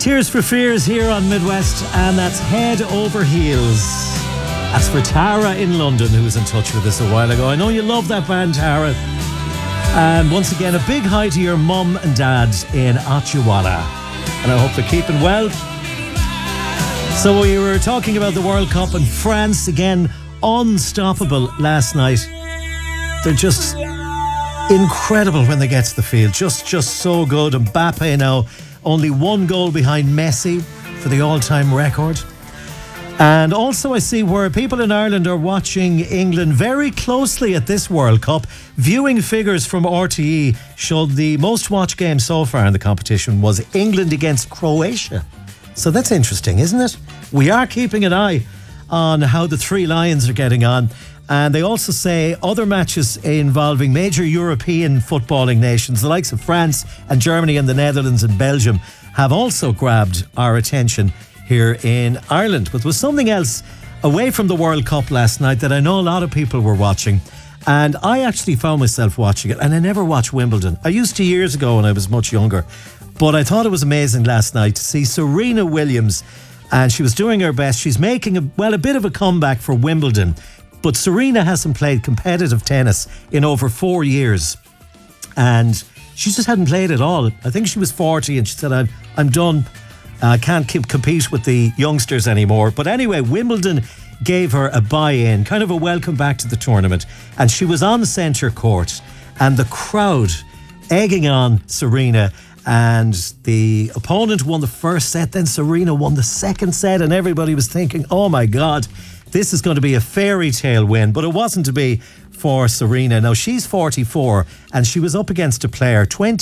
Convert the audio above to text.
Tears for Fears here on Midwest, and that's Head Over Heels. That's for Tara in London, who was in touch with us a while ago. I know you love that band, Tara. And once again, a big hi to your mum and dad in Otchewala. And I hope they're keeping well. So we were talking about the World Cup, and France, again, unstoppable last night. They're just incredible when they get to the field. Just so good. And Mbappe now only one goal behind Messi for the all-time record. And also I see where people in Ireland are watching England very closely at this World Cup. Viewing figures from RTE showed the most watched game so far in the competition was England against Croatia. So that's interesting, isn't it? We are keeping an eye on how the Three Lions are getting on. And they also say other matches involving major European footballing nations, the likes of France and Germany and the Netherlands and Belgium, have also grabbed our attention here in Ireland. But there was something else away from the World Cup last night that I know a lot of people were watching. And I actually found myself watching it, and I never watched Wimbledon. I used to years ago when I was much younger. But I thought it was amazing last night to see Serena Williams, and she was doing her best. She's making a bit of a comeback for Wimbledon. But Serena hasn't played competitive tennis in over 4 years. And she just hadn't played at all. I think she was 40 and she said, I'm done. I can't compete with the youngsters anymore. But anyway, Wimbledon gave her a buy-in, kind of a welcome back to the tournament. And she was on centre court, and the crowd egging on Serena. And the opponent won the first set, then Serena won the second set, and everybody was thinking, oh my God, this is going to be a fairy tale win. But it wasn't to be for Serena. Now, she's 44 and she was up against a player 20